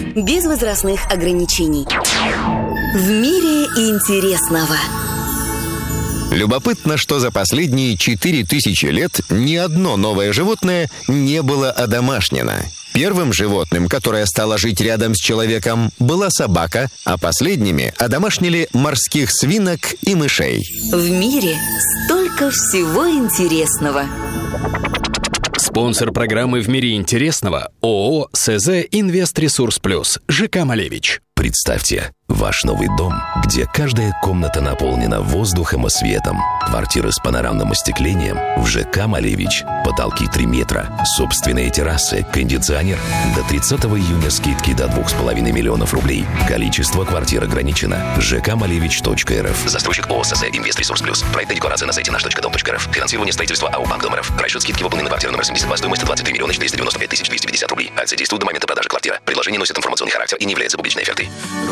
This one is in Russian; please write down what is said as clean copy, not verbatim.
без возрастных ограничений. В мире интересного. Любопытно, что за последние 4000 лет ни одно новое животное не было одомашнено. Первым животным, которое стало жить рядом с человеком, была собака, а последними одомашнили морских свинок и мышей. В мире столько всего интересного. Спонсор программы «В мире интересного» ООО «СЗ Инвестресурс Плюс» ЖК «Малевич». Представьте, ваш новый дом, где каждая комната наполнена воздухом и светом. Квартиры с панорамным остеклением в ЖК «Малевич». Потолки 3 метра, собственные террасы, кондиционер. До 30 июня скидки до 2,5 миллионов рублей. Количество квартир ограничено. жкмалевич.рф. Застройщик ООО «СЗ Инвестресурс Плюс». Проект и декларация на сайте наш.дом.рф. Финансирование строительства АО «Банк Дом РФ». Расчет скидки выполнены на квартиру номер 72. Стоимость 23 миллиона 495 тысяч 250 рублей. Акция действует до момента продажи квартиры. Предложение носит информационный характер и не является публичной офертой.